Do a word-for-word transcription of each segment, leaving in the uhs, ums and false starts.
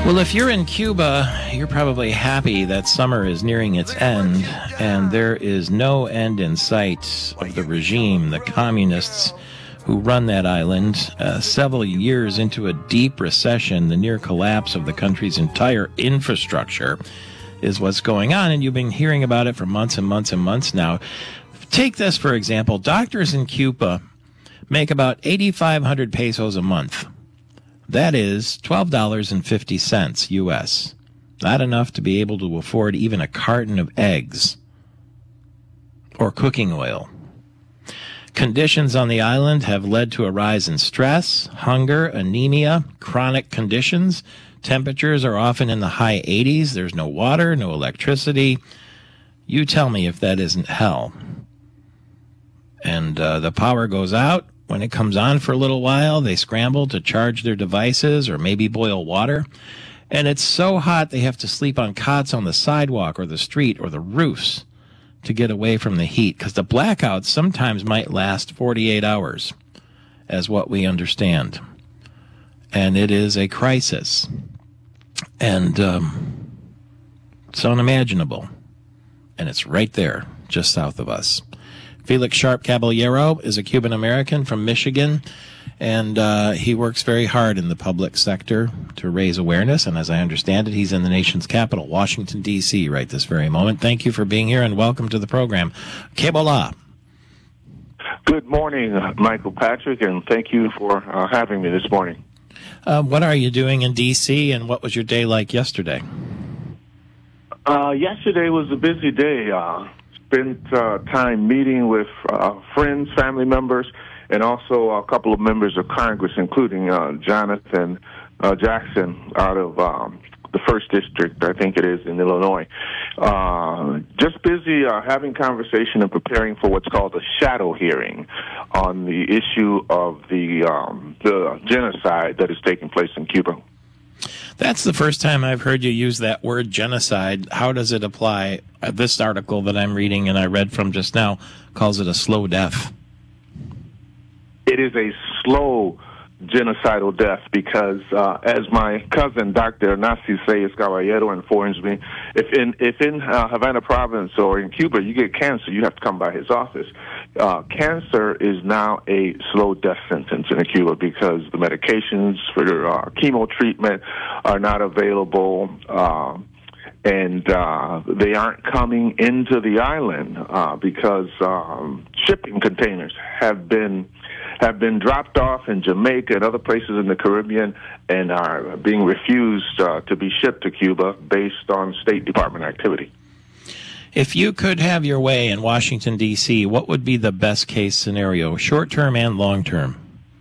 Well, if you're in Cuba, you're probably happy that summer is nearing its end, and there is no end in sight of the regime, the communists who run that island. Uh, several years into a deep recession, the near collapse of the country's entire infrastructure is what's going on, and you've been hearing about it for months and months and months now. Take this, for example. Doctors in Cuba make about eighty-five hundred pesos a month. That is twelve dollars and fifty cents U S. Not enough to be able to afford even a carton of eggs or cooking oil. Conditions on the island have led to a rise in stress, hunger, anemia, chronic conditions. Temperatures are often in the high eighties. There's no water, no electricity. You tell me if that isn't hell. And uh, the power goes out. When it comes on for a little while, they scramble to charge their devices or maybe boil water. And it's so hot they have to sleep on cots on the sidewalk or the street or the roofs to get away from the heat, because the blackouts sometimes might last forty-eight hours, as what we understand. And it is a crisis. And um, it's unimaginable. And it's right there, just south of us. Felix Sharp Caballero is a Cuban-American from Michigan, and uh, he works very hard in the public sector to raise awareness, and as I understand it, he's in the nation's capital, Washington, D C, right this very moment. Thank you for being here, and welcome to the program. Que bola. Good morning, Michael Patrick, and thank you for uh, having me this morning. Uh, what are you doing in D C, and what was your day like yesterday? Uh, yesterday was a busy day. Uh, spent uh, time meeting with uh, friends, family members, and also a couple of members of Congress, including uh, Jonathan uh, Jackson out of um, the first District, I think it is, in Illinois. Uh, just busy uh, having conversation and preparing for what's called a shadow hearing on the issue of the, um, the genocide that is taking place in Cuba. That's the first time I've heard you use that word, genocide. How does it apply? Uh, this article that I'm reading and I read from just now calls it a slow death. It is a slow genocidal death because, uh, as my cousin, Doctor Narciso Caballero, informs me, if in if in uh, Havana Province or in Cuba you get cancer, you have to come by his office. Uh, cancer is now a slow death sentence in Cuba because the medications for uh, chemo treatment are not available, uh, and uh, they aren't coming into the island uh, because um, shipping containers have been have been dropped off in Jamaica and other places in the Caribbean and are being refused uh, to be shipped to Cuba based on State Department activity. If you could have your way in Washington, D C, what would be the best case scenario, short-term and long-term?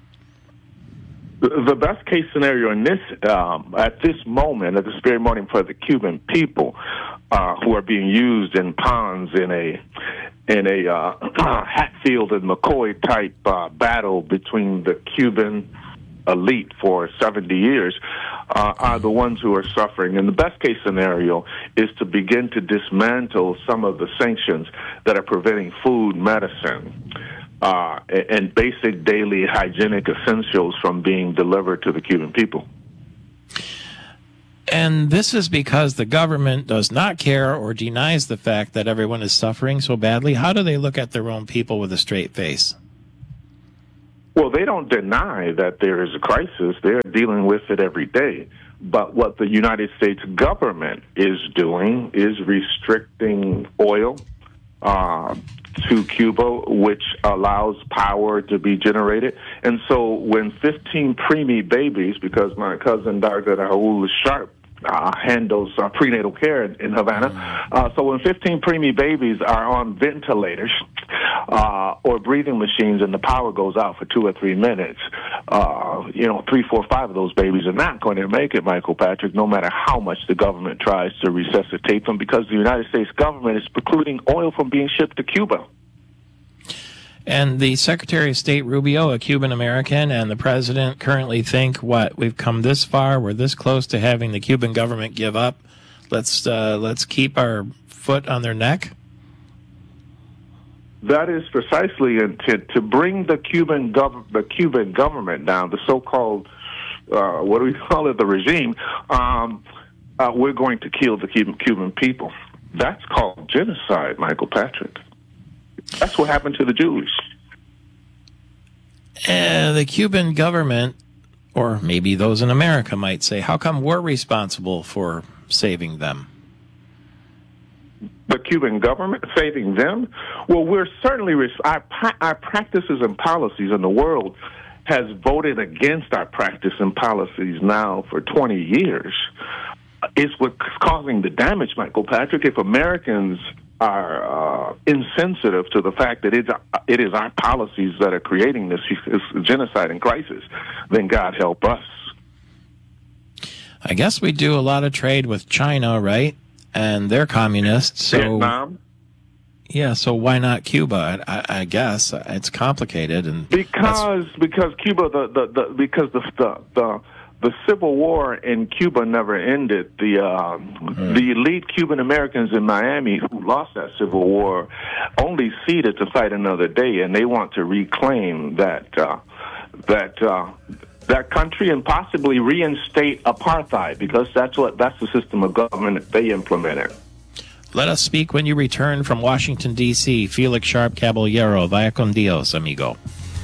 The best case scenario in this, um, at this moment, at this very moment for the Cuban people uh, who are being used in ponds in a in a uh, Hatfield and McCoy type uh, battle between the Cuban elite for seventy years uh, are the ones who are suffering. And the best case scenario is to begin to dismantle some of the sanctions that are preventing food, medicine, uh, and basic daily hygienic essentials from being delivered to the Cuban people. And this is because the government does not care or denies the fact that everyone is suffering so badly. How do they look at their own people with a straight face? Well, they don't deny that there is a crisis. They're dealing with it every day. But what the United States government is doing is restricting oil uh, to Cuba, which allows power to be generated. And so when fifteen preemie babies, because my cousin Doctor Raul Sharp Uh, handles uh, prenatal care in, in Havana. Uh, so when fifteen preemie babies are on ventilators uh, or breathing machines and the power goes out for two or three minutes, uh, you know, three, four, five of those babies are not going to make it, Michael Patrick, no matter how much the government tries to resuscitate them, because the United States government is precluding oil from being shipped to Cuba. And the Secretary of State, Rubio, a Cuban-American, and the President currently think, what, we've come this far, we're this close to having the Cuban government give up, let's uh, let's keep our foot on their neck? That is precisely intent to bring the Cuban gov- the Cuban government down, the so-called uh, what do we call it, the regime, um, uh, we're going to kill the Cuban, Cuban people. That's called genocide, Michael Patrick. That's what happened to the Jews. Uh, the Cuban government, or maybe those in America, might say, how come we're responsible for saving them? The Cuban government saving them? Well, we're certainly, res- our, our practices and policies in the world has voted against our practice and policies now for twenty years. It's what's causing the damage, Michael Patrick. If Americans are uh, insensitive to the fact that it's, it is our policies that are creating this, this genocide and crisis, then God help us. I guess we do a lot of trade with China, right? And they're communists. So, Vietnam? Yeah, so why not Cuba? I, I guess it's complicated, and because because Cuba the, the, the because the, the the the Civil War in Cuba never ended. The uh, mm. the elite Cuban Americans in Miami who lost that Civil War only ceded to fight another day, and they want to reclaim that uh, that. Uh, that country and possibly reinstate apartheid, because that's what that's the system of government they implemented. Let us speak when you return from Washington, D C Felix Sharp Caballero, vaya con Dios, amigo.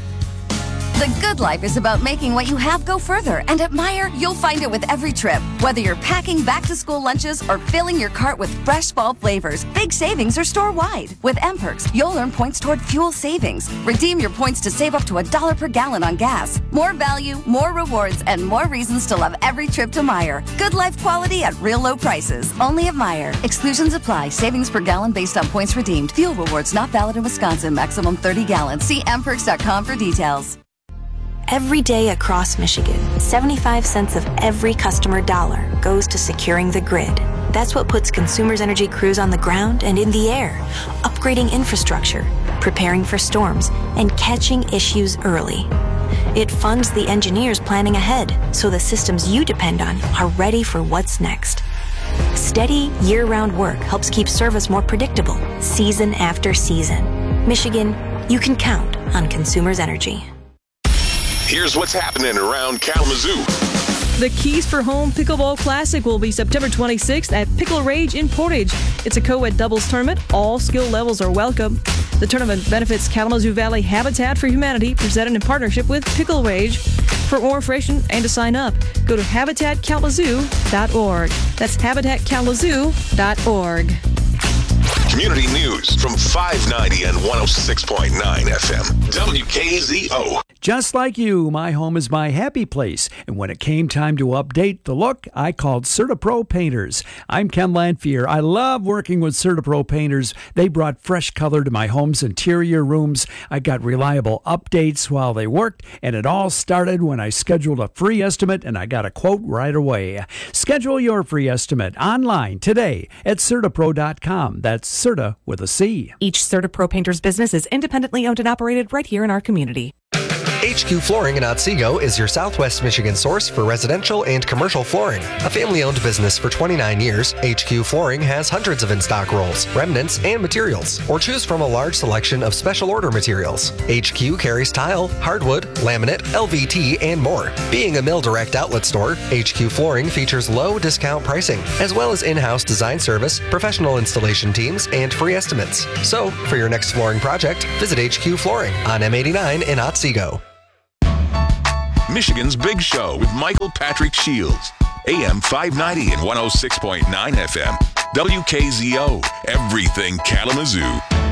The Good Life is about making what you have go further, and at Meijer, you'll find it with every trip. Whether you're packing back-to-school lunches or filling your cart with fresh fall flavors, big savings are store-wide. With M-Perks, you'll earn points toward fuel savings. Redeem your points to save up to a dollar per gallon on gas. More value, more rewards, and more reasons to love every trip to Meijer. Good Life quality at real low prices. Only at Meijer. Exclusions apply. Savings per gallon based on points redeemed. Fuel rewards not valid in Wisconsin. Maximum thirty gallons. See m perks dot com for details. Every day across Michigan, seventy-five cents of every customer dollar goes to securing the grid. That's what puts Consumers Energy crews on the ground and in the air, upgrading infrastructure, preparing for storms, and catching issues early. It funds the engineers planning ahead so the systems you depend on are ready for what's next. Steady, year-round work helps keep service more predictable, season after season. Michigan, you can count on Consumers Energy. Here's what's happening around Kalamazoo. The Keys for Home Pickleball Classic will be September twenty-sixth at Pickle Rage in Portage. It's a co-ed doubles tournament. All skill levels are welcome. The tournament benefits Kalamazoo Valley Habitat for Humanity, presented in partnership with Pickle Rage. For more information and to sign up, go to habitat kalamazoo dot org. That's habitat kalamazoo dot org. Community news from five ninety and one oh six point nine F M. W K Z O. Just like you, my home is my happy place. And when it came time to update the look, I called CertaPro Painters. I'm Ken Lanphier. I love working with CertaPro Painters. They brought fresh color to my home's interior rooms. I got reliable updates while they worked, and it all started when I scheduled a free estimate, and I got a quote right away. Schedule your free estimate online today at CertaPro dot com. That's Certa with a C. Each CertaPro Painters business is independently owned and operated right here in our community. H Q Flooring in Otsego is your Southwest Michigan source for residential and commercial flooring. A family-owned business for twenty-nine years, H Q Flooring has hundreds of in-stock rolls, remnants, and materials, or choose from a large selection of special order materials. H Q carries tile, hardwood, laminate, L V T, and more. Being a Mill Direct outlet store, H Q Flooring features low discount pricing, as well as in-house design service, professional installation teams, and free estimates. So, for your next flooring project, visit H Q Flooring on M eighty-nine in Otsego. Michigan's Big Show with Michael Patrick Shields. A M five ninety and one oh six point nine F M. W K Z O. Everything Kalamazoo.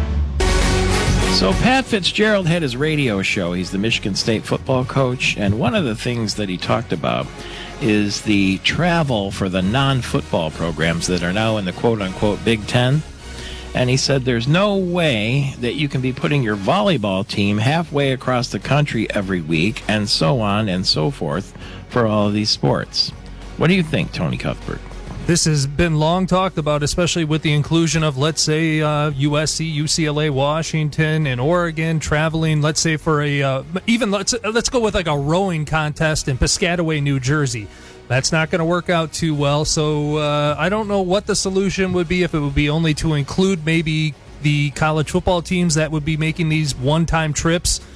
So Pat Fitzgerald had his radio show. He's the Michigan State football coach. And one of the things that he talked about is the travel for the non-football programs that are now in the quote-unquote Big Ten. And he said there's no way that you can be putting your volleyball team halfway across the country every week, and so on and so forth, for all of these sports. What do you think, Tony Cuthbert? This has been long talked about, especially with the inclusion of, let's say, uh, U S C, U C L A, Washington, and Oregon traveling, let's say, for a, uh, even let's let's go with like a rowing contest in Piscataway, New Jersey. That's not going to work out too well, so uh, I don't know what the solution would be, if it would be only to include maybe the college football teams that would be making these one-time trips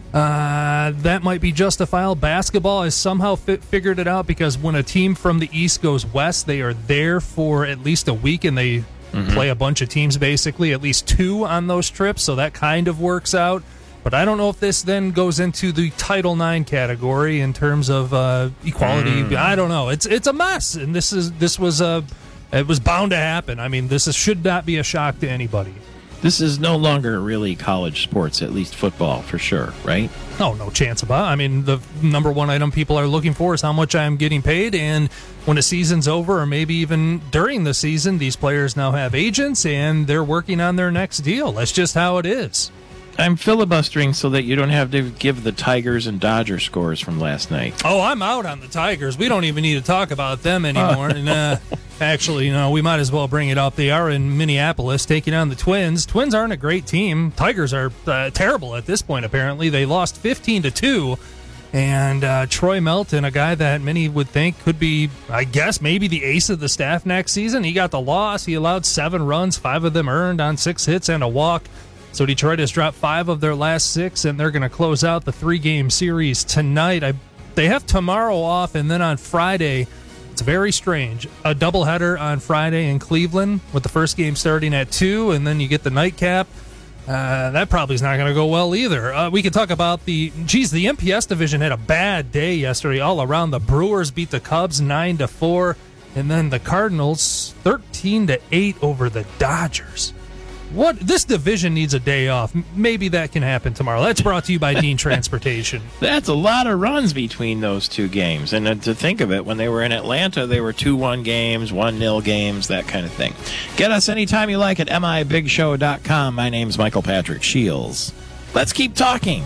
Uh, that might be justifiable. Basketball has somehow fi- figured it out because when a team from the East goes West, they are there for at least a week and they mm-hmm. play a bunch of teams, basically, at least two on those trips, so that kind of works out. But I don't know if this then goes into the Title nine category in terms of uh, equality. Mm. I don't know. It's it's a mess, and this is this was a it was bound to happen. I mean, this is, should not be a shock to anybody. This is no longer really college sports, at least football, for sure, right? No, no chance about it. I mean, the number one item people are looking for is how much I'm getting paid, and when the season's over, or maybe even during the season, these players now have agents, and they're working on their next deal. That's just how it is. I'm filibustering so that you don't have to give the Tigers and Dodgers scores from last night. Oh, I'm out on the Tigers. We don't even need to talk about them anymore. and uh, Actually, you know, we might as well bring it up. They are in Minneapolis taking on the Twins. Twins aren't a great team. Tigers are uh, terrible at this point, apparently. They lost fifteen to two. And uh, Troy Melton, a guy that many would think could be, I guess, maybe the ace of the staff next season. He got the loss. He allowed seven runs, five of them earned on six hits and a walk. So Detroit has dropped five of their last six, and they're going to close out the three-game series tonight. I, they have tomorrow off, and then on Friday, it's very strange. A doubleheader on Friday in Cleveland with the first game starting at two, and then you get the nightcap. Uh, that probably is not going to go well either. Uh, we could talk about the, geez, the M P S division had a bad day yesterday all around. The Brewers beat the Cubs nine to four, and then the Cardinals thirteen to eight over the Dodgers. What this division needs a day off. Maybe that can happen tomorrow. That's brought to you by Dean Transportation. That's a lot of runs between those two games. And uh, to think of it, when they were in Atlanta, they were two one games, one nil games, that kind of thing. Get us anytime you like at M I Big Show dot com. My name's Michael Patrick Shields. Let's keep talking.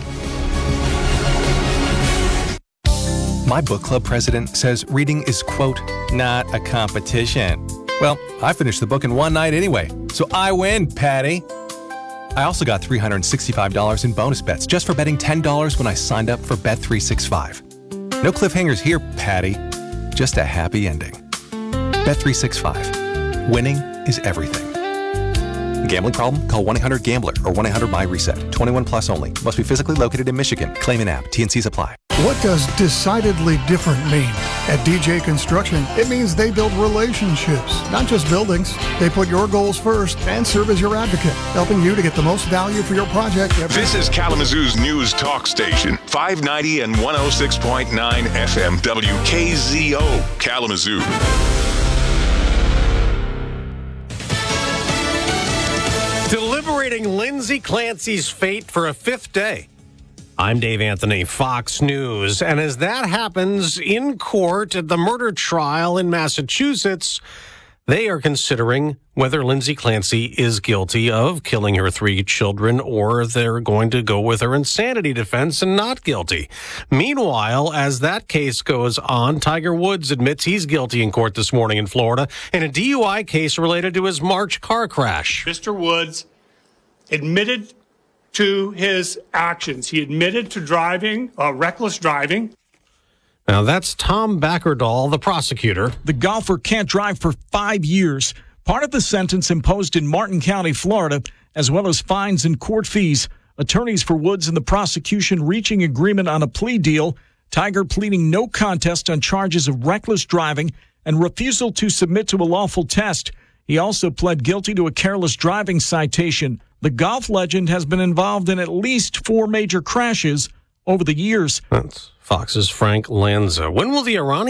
My book club president says reading is, quote, not a competition. Well, I finished the book in one night anyway, so I win, Patty. I also got three hundred sixty-five dollars in bonus bets just for betting ten dollars when I signed up for Bet three sixty-five. No cliffhangers here, Patty. Just a happy ending. Bet three sixty-five. Winning is everything. Gambling problem? Call one eight hundred gambler or one eight hundred my reset. twenty-one plus only. Must be physically located in Michigan. Claim an app. T and Cs apply. What does decidedly different mean? At D J Construction, it means they build relationships, not just buildings. They put your goals first and serve as your advocate, helping you to get the most value for your project. Every this is Kalamazoo's news talk station, five ninety and one oh six point nine F M, W K Z O, Kalamazoo. Deliberating Lindsay Clancy's fate for a fifth day. I'm Dave Anthony, Fox News. And as that happens in court at the murder trial in Massachusetts, they are considering whether Lindsay Clancy is guilty of killing her three children, or they're going to go with her insanity defense and not guilty. Meanwhile, as that case goes on, Tiger Woods admits he's guilty in court this morning in Florida in a D U I case related to his March car crash. Mister Woods admitted to his actions. He admitted to driving, uh, reckless driving. Now, that's Tom Backerdahl, the prosecutor. The golfer can't drive for five years. Part of the sentence imposed in Martin County, Florida, as well as fines and court fees. Attorneys for Woods and the prosecution reaching agreement on a plea deal. Tiger pleading no contest on charges of reckless driving and refusal to submit to a lawful test. He also pled guilty to a careless driving citation. The golf legend has been involved in at least four major crashes over the years. That's Fox's Frank Lanza. When will the Iranian